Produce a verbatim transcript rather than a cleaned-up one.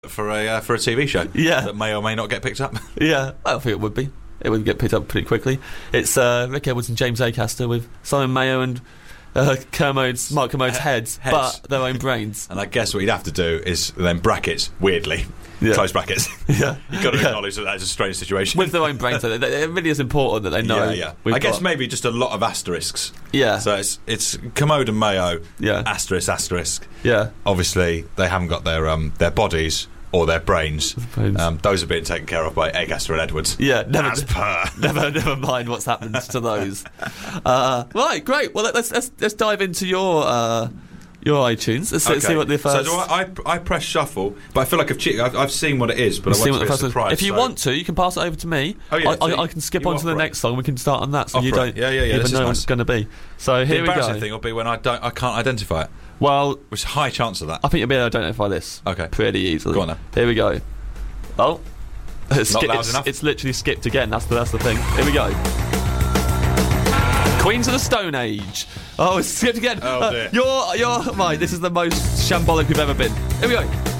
for a uh, for a T V show. Yeah. That may or may not get picked up. Yeah, I think it would be. It would get picked up pretty quickly. It's uh, Rick Edwards and James Acaster with Simon Mayo and uh, Kermode's, Mark Kermode's He- heads, heads. but their own brains. And I guess what you'd have to do is then brackets, weirdly. Yeah. Close brackets. Yeah. You've got to Yeah. acknowledge that that's a strange situation. With their own brains. So it it really is important that they know. yeah, yeah. we've I guess got- maybe just a lot of asterisks. Yeah. So it's it's Kermode and Mayo, Yeah. asterisk, asterisk. Yeah. Obviously, they haven't got their um their bodies or their brains. brains. Um, those are being taken care of by Acaster and Edwards. Yeah, never, As per. never, never mind what's happened to those. Uh, right, great. Well, let's let's let's dive into your uh, your iTunes. Let's see- see what the first. So do I, I, I press shuffle, but I feel like I've cheated. I've, I've seen what it is, but I see want what to the be a first is. surprise. If you so- want to, you can pass it over to me. Oh, yeah, I, so I, I can skip you on to the operate. next song. We can start on that, so you Operate. don't Yeah, yeah, yeah, even this is know what nice. it's going to be. So The here we embarrassing go. thing will be when I don't, I can't identify it. Well, Which is a high chance of that. I think you'll be able to identify this. Okay. Pretty easily. Go on then. Here we go. Oh, it's, Not ski- loud it's, enough? it's literally skipped again. That's the that's the thing. Here we go. Queens of the Stone Age. Oh, it's skipped again. Oh, Uh, dear. you're you're right. This is the most shambolic we've ever been. Here we go.